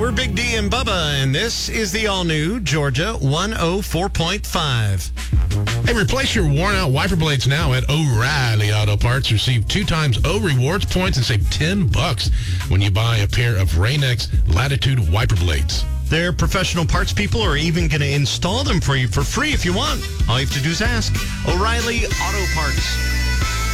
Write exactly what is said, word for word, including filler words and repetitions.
We're Big D and Bubba, and this is the all-new Georgia one oh four point five. Hey, replace your worn-out wiper blades now at O'Reilly Auto Parts. Receive two times O Rewards points and save ten bucks when you buy a pair of Rain-X Latitude wiper blades. Their professional parts people are even going to install them for you for free if you want. All you have to do is ask. O'Reilly Auto Parts.